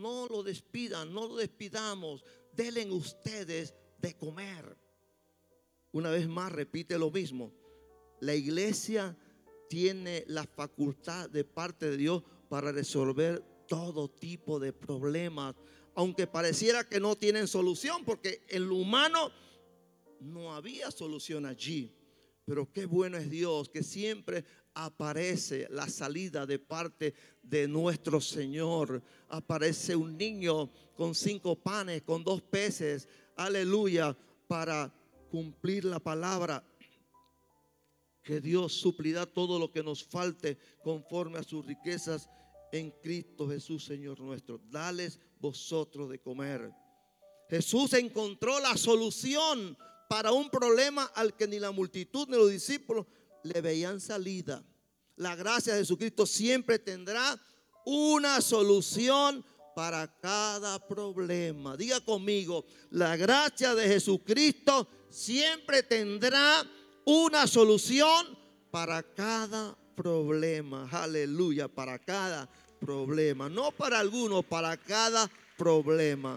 no lo despidan, no lo despidamos. Denle ustedes de comer. Una vez más repite lo mismo. La iglesia tiene la facultad de parte de Dios para resolver todo tipo de problemas, aunque pareciera que no tienen solución, porque en lo humano no había solución allí. Pero qué bueno es Dios, que siempre aparece la salida de parte de nuestro Señor. Aparece un niño con 5 panes, con 2 peces, aleluya, para cumplir la palabra, que Dios suplirá todo lo que nos falte conforme a sus riquezas en Cristo Jesús, Señor nuestro. Dales vosotros de comer. Jesús encontró la solución para un problema al que ni la multitud ni los discípulos le veían salida. La gracia de Jesucristo siempre tendrá una solución para cada problema. Diga conmigo, la gracia de Jesucristo siempre tendrá una solución para cada problema. Aleluya, para cada problema. No para algunos, para cada problema.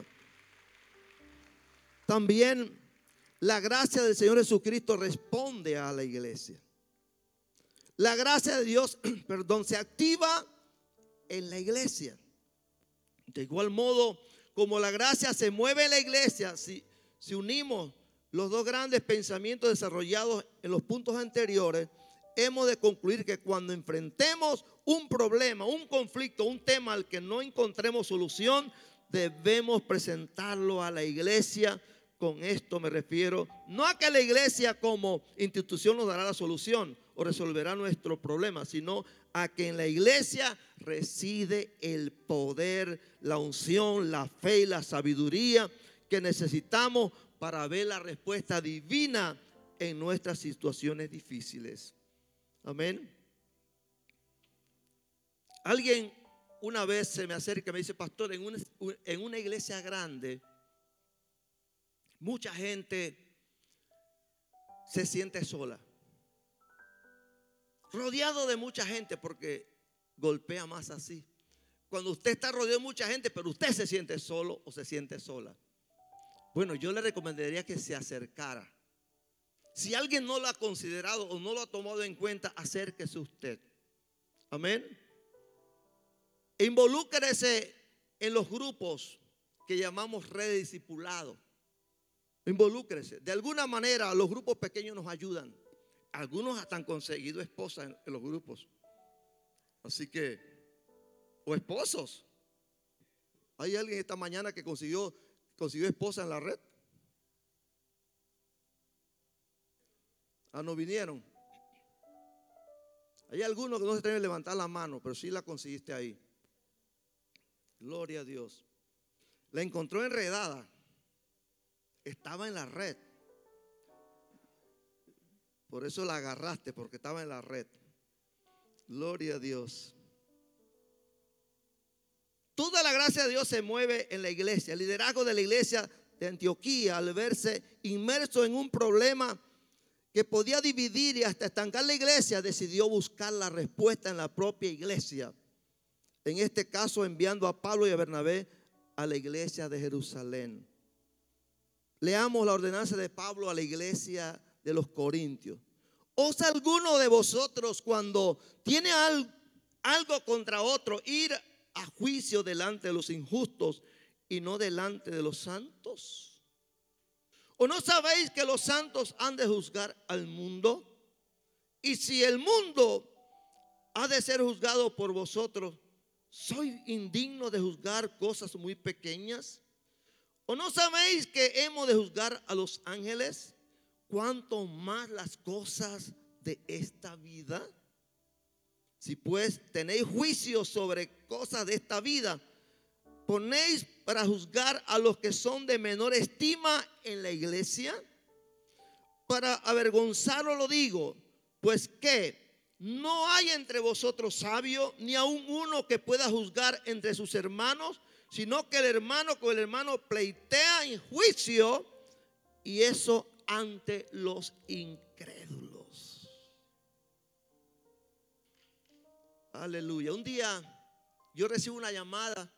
También la gracia del Señor Jesucristo responde a la iglesia. La gracia de Dios, se activa en la iglesia. De igual modo, como la gracia se mueve en la iglesia, si unimos los dos grandes pensamientos desarrollados en los puntos anteriores, hemos de concluir que cuando enfrentemos un problema, un conflicto, un tema al que no encontremos solución, debemos presentarlo a la iglesia. Con esto me refiero no a que la iglesia como institución nos dará la solución o resolverá nuestro problema, sino a que en la iglesia reside el poder, la unción, la fe y la sabiduría que necesitamos para ver la respuesta divina en nuestras situaciones difíciles. Amén. Alguien una vez se me acerca y me dice: pastor, en una iglesia grande mucha gente se siente sola, rodeado de mucha gente, porque golpea más así. Cuando usted está rodeado de mucha gente, pero usted se siente solo o se siente sola. Bueno, yo le recomendaría que se acercara. Si alguien no lo ha considerado o no lo ha tomado en cuenta, acérquese usted. Amén. Involúcrese en los grupos que llamamos red de discipulado. Involúcrese. De alguna manera los grupos pequeños nos ayudan. Algunos hasta han conseguido esposas en los grupos. Así que, o esposos. Hay alguien esta mañana que consiguió esposa en la red. No vinieron. Hay algunos que no se atreven a levantar la mano, pero sí la conseguiste ahí. Gloria a Dios. La encontró enredada. Estaba en la red. Por eso la agarraste, porque estaba en la red. Gloria a Dios. Toda la gracia de Dios se mueve en la iglesia. El liderazgo de la iglesia de Antioquía, al verse inmerso en un problema que podía dividir y hasta estancar la iglesia, decidió buscar la respuesta en la propia iglesia. En este caso, enviando a Pablo y a Bernabé a la iglesia de Jerusalén. Leamos la ordenanza de Pablo a la iglesia de los Corintios. ¿Osa alguno de vosotros, cuando tiene algo contra otro, ir a juicio delante de los injustos y no delante de los santos? ¿O no sabéis que los santos han de juzgar al mundo? Y si el mundo ha de ser juzgado por vosotros, ¿soy indigno de juzgar cosas muy pequeñas? ¿O no sabéis que hemos de juzgar a los ángeles? ¿Cuánto más las cosas de esta vida? Si pues tenéis juicio sobre cosas de esta vida, ¿ponéis para juzgar a los que son de menor estima en la iglesia? Para avergonzaros lo digo, pues que no hay entre vosotros sabio, ni aun uno que pueda juzgar entre sus hermanos, sino que el hermano con el hermano pleitea en juicio, y eso ante los incrédulos. Aleluya. Un día yo recibo una llamada